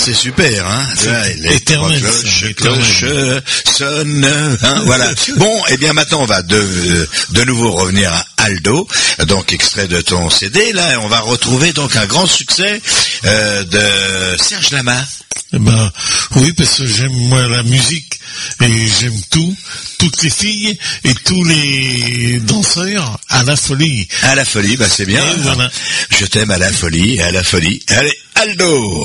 c'est super, hein. Les trois cloches sonnent, hein, voilà. Bon, eh bien maintenant on va de nouveau revenir à Aldo, donc extrait de ton CD, là, on va retrouver donc un grand succès de Serge Lama. Oui, parce que j'aime moi la musique et j'aime toutes les filles et tous les danseurs à la folie. À la folie, c'est bien. Et voilà. Je t'aime à la folie, à la folie. Allez, Aldo.